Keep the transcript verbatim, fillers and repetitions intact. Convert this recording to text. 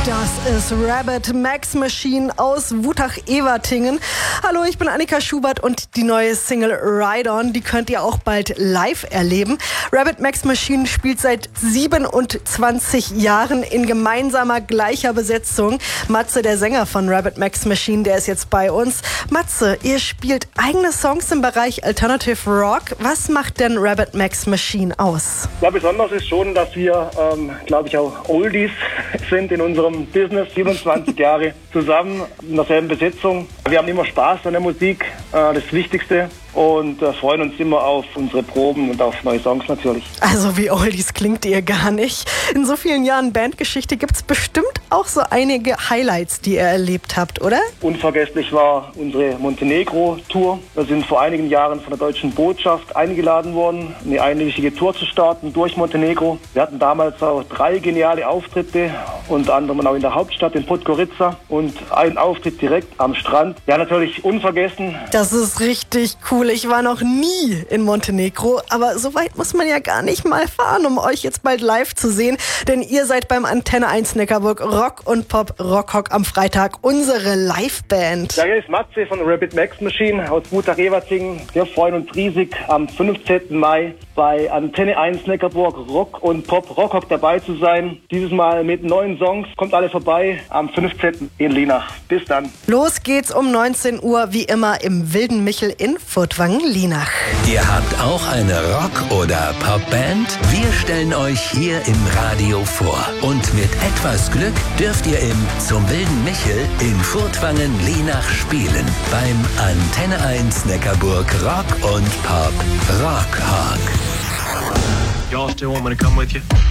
Das ist Rabbit Max Machine aus Wutach-Ewertingen. Hallo, ich bin Annika Schubert und die neue Single Ride On, die könnt ihr auch bald live erleben. Rabbit Max Machine spielt seit siebenundzwanzig Jahren in gemeinsamer gleicher Besetzung. Matze, der Sänger von Rabbit Max Machine, der ist jetzt bei uns. Matze, ihr spielt eigene Songs im Bereich Alternative Rock. Was macht denn Rabbit Max Machine aus? Ja, besonders ist schon, dass wir, ähm, glaube ich, auch Oldies sind in unserem Business, siebenundzwanzig Jahre zusammen in derselben Besetzung. Wir haben immer Spaß an der Musik, äh, das Wichtigste, und äh, freuen uns immer auf unsere Proben und auf neue Songs natürlich. Also wie Oldies klingt ihr gar nicht. In so vielen Jahren Bandgeschichte gibt es bestimmt auch so einige Highlights, die ihr erlebt habt, oder? Unvergesslich war unsere Montenegro-Tour. Wir sind vor einigen Jahren von der Deutschen Botschaft eingeladen worden, eine einwöchige Tour zu starten durch Montenegro. Wir hatten damals auch drei geniale Auftritte, unter anderem auch in der Hauptstadt in Podgorica und einen Auftritt direkt am Strand. Ja, natürlich unvergessen. Das ist richtig cool. Ich war noch nie in Montenegro, aber so weit muss man ja gar nicht mal fahren, um euch jetzt bald live zu sehen, denn ihr seid beim Antenne eins Neckarburg Rock und Pop Rockhock am Freitag, unsere Liveband. Ja, hier ist Matze von Rabbit Max Machine aus Wutach-Ewertingen. Wir freuen uns riesig, am fünfzehnten Mai bei Antenne eins Neckarburg Rock und Pop Rockhock dabei zu sein. Dieses Mal mit neuen Songs. Kommt alle vorbei am fünfzehnten in Lienach. Bis dann. Los geht's um neunzehn Uhr, wie immer im Wilden Michel in Furtwangen-Lienach. Ihr habt auch eine Rock- oder Popband? Wir stellen euch hier im Radio vor. Und mit etwas Glück dürft ihr im Zum Wilden Michel in Furtwangen-Lienach spielen. Beim Antenne eins Neckarburg Rock und Pop Rockhock. Y'all still want me to come with you?